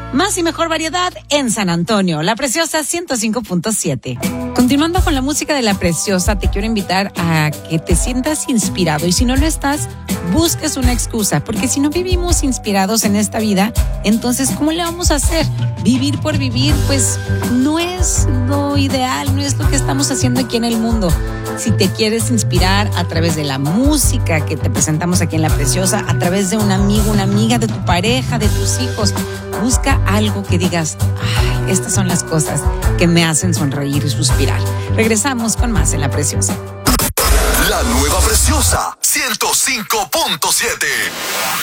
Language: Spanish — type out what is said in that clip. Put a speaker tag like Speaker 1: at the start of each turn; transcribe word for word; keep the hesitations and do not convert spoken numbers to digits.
Speaker 1: Más y mejor variedad en San Antonio, La Preciosa ciento cinco punto siete. Continuando con la música de La Preciosa, te quiero invitar a que te sientas inspirado y si no lo estás, busques una excusa, porque si no vivimos inspirados en esta vida, entonces ¿cómo le vamos a hacer? Vivir por vivir, pues no es lo ideal, no es lo que estamos haciendo aquí en el mundo. Si te quieres inspirar a través de la música que te presentamos aquí en La Preciosa, a través de un amigo, una amiga, de tu pareja, de tus hijos, busca algo que digas, ay, estas son las cosas que me hacen sonreír y suspirar. Regresamos con más en La Preciosa.
Speaker 2: La nueva Preciosa ciento cinco punto siete.